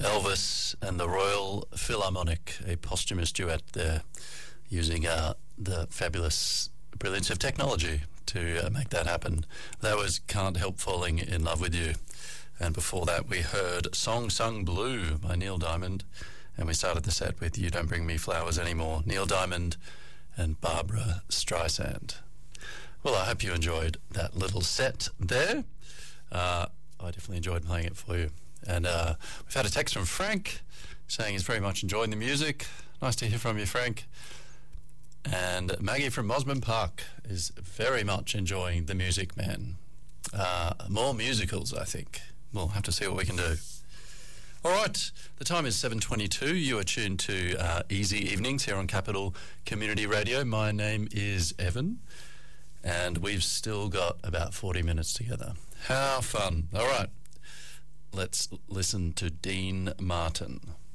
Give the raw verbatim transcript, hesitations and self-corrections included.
Elvis and the Royal Philharmonic, a posthumous duet there, using uh, the fabulous brilliance of technology to uh, make that happen. That was Can't Help Falling in Love with You. And before that, we heard Song Sung Blue by Neil Diamond. And we started the set with You Don't Bring Me Flowers Anymore, Neil Diamond and Barbra Streisand. Well, I hope you enjoyed that little set there. Uh, I definitely enjoyed playing it for you. And uh, we've had a text from Frank saying he's very much enjoying the music. Nice to hear from you, Frank. And Maggie from Mosman Park is very much enjoying the music, man. Uh, more musicals, I think. We'll have to see what we can do. All right, the time is seven twenty-two. You are tuned to uh, Easy Evenings here on Capital Community Radio. My name is Evan, and we've still got about forty minutes together. How fun. All right. Let's listen to Dean Martin.